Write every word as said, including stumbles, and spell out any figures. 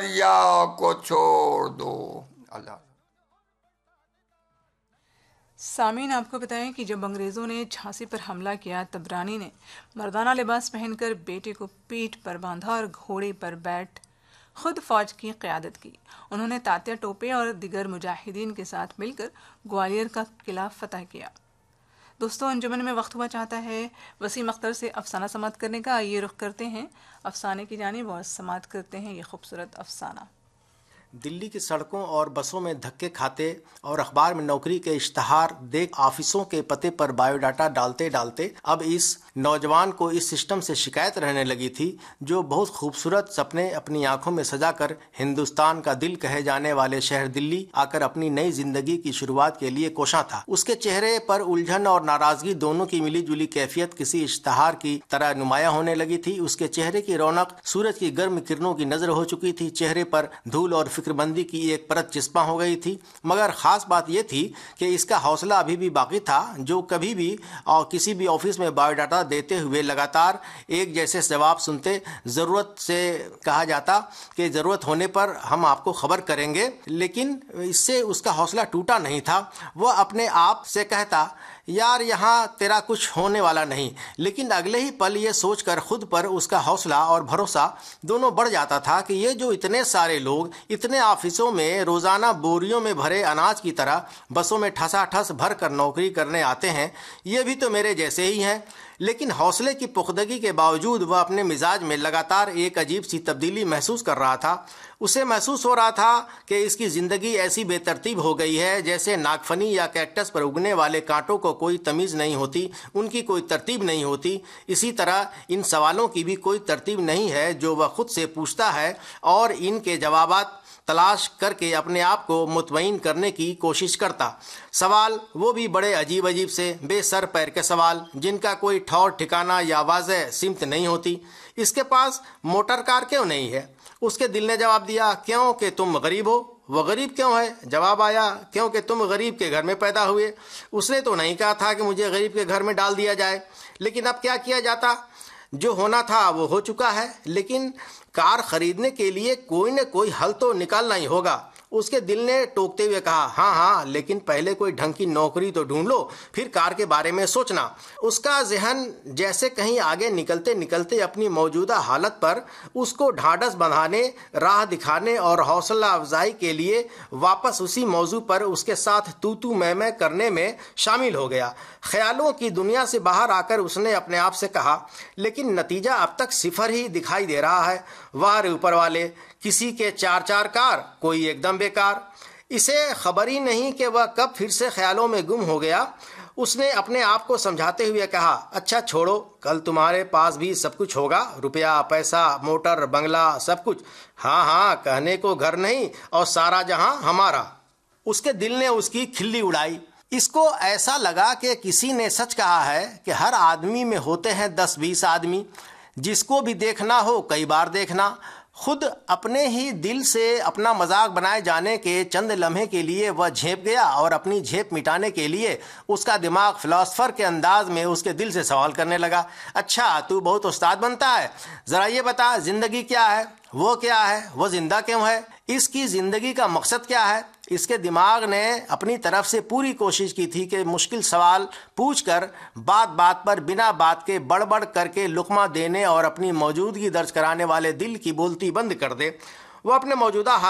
یا کو چھوڑ دو. اللہ. سامعین، آپ کو بتائیں کہ جب انگریزوں نے جھانسی پر حملہ کیا تب رانی نے مردانہ لباس پہن کر بیٹے کو پیٹھ پر باندھا اور گھوڑے پر بیٹھ خود فوج کی قیادت کی. انہوں نے تاتیا ٹوپے اور دیگر مجاہدین کے ساتھ مل کر گوالیئر کا قلعہ فتح کیا. دوستو، انجمن میں وقت ہوا چاہتا ہے وسیم اختر سے افسانہ سماعت کرنے کا. آئیے رخ کرتے ہیں افسانے کی جانب اور سماعت کرتے ہیں یہ خوبصورت افسانہ. دلی کی سڑکوں اور بسوں میں دھکے کھاتے اور اخبار میں نوکری کے اشتہار دیکھ آفسوں کے پتے پر بایو ڈاٹا ڈالتے ڈالتے اب اس نوجوان کو اس سسٹم سے شکایت رہنے لگی تھی جو بہت خوبصورت سپنے اپنی آنکھوں میں سجا کر ہندوستان کا دل کہے جانے والے شہر دلی آ کر اپنی نئی زندگی کی شروعات کے لیے کوشاں تھا. اس کے چہرے پر الجھن اور ناراضگی دونوں کی ملی جلی کیفیت کسی اشتہار کی طرح نمایاں ہونے لگی تھی. اس کے چہرے کی رونق سورج کی گرم کرنوں کی نظر ہو چکی تھی. چہرے پر دھول اور فکر بندی کی ایک پرت چسپاں ہو گئی تھی. مگر خاص بات یہ تھی کہ اس کا حوصلہ ابھی بھی باقی تھا. جو کبھی بھی اور کسی بھی آفس میں بایو ڈاٹا دیتے ہوئے لگاتار ایک جیسے جواب سنتے، ضرورت سے کہا جاتا کہ ضرورت ہونے پر ہم آپ کو خبر کریں گے، لیکن اس سے اس کا حوصلہ ٹوٹا نہیں تھا. وہ اپنے آپ سے کہتا یار یہاں تیرا کچھ ہونے والا نہیں، لیکن اگلے ہی پل یہ سوچ کر خود پر اس کا حوصلہ اور بھروسہ دونوں بڑھ جاتا تھا کہ یہ جو اتنے سارے لوگ اتنے آفسوں میں روزانہ بوریوں میں بھرے اناج کی طرح بسوں میں ٹھسا ٹھس بھر کر نوکری کرنے آتے ہیں، یہ بھی تو میرے جیسے ہی ہیں. لیکن حوصلے کی پختگی کے باوجود وہ اپنے مزاج میں لگاتار ایک عجیب سی تبدیلی محسوس کر رہا تھا. اسے محسوس ہو رہا تھا کہ اس کی زندگی ایسی بے ترتیب ہو گئی ہے جیسے ناگفنی یا کیکٹس پر اگنے والے کانٹوں کو کوئی تمیز نہیں ہوتی، ان کی کوئی ترتیب نہیں ہوتی. اسی طرح ان سوالوں کی بھی کوئی ترتیب نہیں ہے جو وہ خود سے پوچھتا ہے اور ان کے جوابات تلاش کر کے اپنے آپ کو مطمئن کرنے کی کوشش کرتا. سوال وہ بھی بڑے عجیب عجیب سے بے سر پیر کے سوال جن کا کوئی ٹھور ٹھکانہ یا واضح سمت نہیں ہوتی. اس کے پاس موٹر کار کیوں نہیں ہے؟ اس کے دل نے جواب دیا کیوں کہ تم غریب ہو. وہ غریب کیوں ہے؟ جواب آیا کیوں کہ تم غریب کے گھر میں پیدا ہوئے. اس نے تو نہیں کہا تھا کہ مجھے غریب کے گھر میں ڈال دیا جائے، لیکن اب کیا کیا جاتا، جو ہونا تھا وہ ہو چکا ہے. لیکن کار خریدنے کے لیے کوئی نہ کوئی حل تو نکالنا ہی ہوگا. اس کے دل نے ٹوکتے ہوئے کہا ہاں ہاں لیکن پہلے کوئی ڈھنگ کی نوکری تو ڈھونڈ لو، پھر کار کے بارے میں سوچنا. اس کا ذہن جیسے کہیں آگے نکلتے نکلتے اپنی موجودہ حالت پر اس کو ڈھانڈس بندھانے، راہ دکھانے اور حوصلہ افزائی کے لیے واپس اسی موضوع پر اس کے ساتھ تو تو میں میں کرنے میں شامل ہو گیا. خیالوں کی دنیا سے باہر آ کر اس نے اپنے آپ سے کہا لیکن نتیجہ اب تک صفر ہی دکھائی دے رہا ہے. واہ اوپر والے، کسی کے چار چار کار، کوئی ایک دم بیکار. اسے خبر ہی نہیں کہ وہ کب پھر سے خیالوں میں گم ہو گیا. اس نے اپنے آپ کو سمجھاتے ہوئے کہا اچھا چھوڑو، کل تمہارے پاس بھی سب کچھ ہوگا، روپیہ پیسہ موٹر بنگلہ سب کچھ. ہاں ہاں کہنے کو گھر نہیں اور سارا جہاں ہمارا. اس کے دل نے اس کی کھلی اڑائی. اس کو ایسا لگا کہ کسی نے سچ کہا ہے کہ ہر آدمی میں ہوتے ہیں دس بیس آدمی. جس کو بھی دیکھنا ہو کئی بار دیکھنا. خود اپنے ہی دل سے اپنا مذاق بنائے جانے کے چند لمحے کے لیے وہ جھیپ گیا اور اپنی جھیپ مٹانے کے لیے اس کا دماغ فلاسفر کے انداز میں اس کے دل سے سوال کرنے لگا اچھا تو بہت استاد بنتا ہے، ذرا یہ بتا زندگی کیا ہے، وہ کیا ہے، وہ زندہ کیوں ہے، اس کی زندگی کا مقصد کیا ہے. اس کے دماغ نے اپنی طرف سے پوری کوشش کی تھی کہ مشکل سوال پوچھ کر بات بات پر بنا بات کے بڑھ بڑھ کر کے لقمہ دینے اور اپنی موجودگی درج کرانے والے دل کی بولتی بند کر دے. وہ اپنے موجودہ